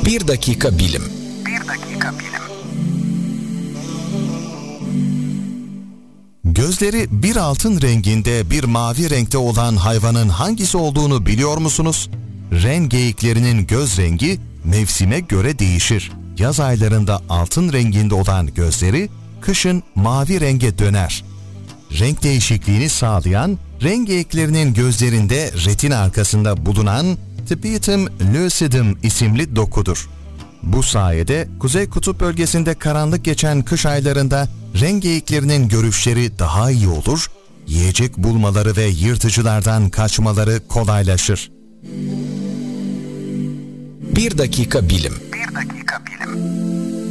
Bir dakika bilim. Gözleri bir altın renginde bir mavi renkte olan hayvanın hangisi olduğunu biliyor musunuz? Ren geyiklerinin göz rengi mevsime göre değişir. Yaz aylarında altın renginde olan gözleri kışın mavi renge döner. Renk değişikliğini sağlayan ren geyiklerinin gözlerinde retina arkasında bulunan tapetum lucidum isimli dokudur. Bu sayede Kuzey Kutup bölgesinde karanlık geçen kış aylarında ren geyiklerinin görüşleri daha iyi olur, yiyecek bulmaları ve yırtıcılardan kaçmaları kolaylaşır. Bir dakika bilim. Bir dakika bilim.